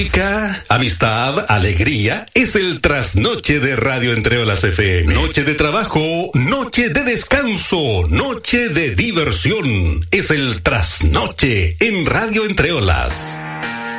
Amistad, alegría, es el trasnoche de Radio Entre Olas FM. Noche de trabajo, noche de descanso, noche de diversión. Es el trasnoche en Radio Entre Olas.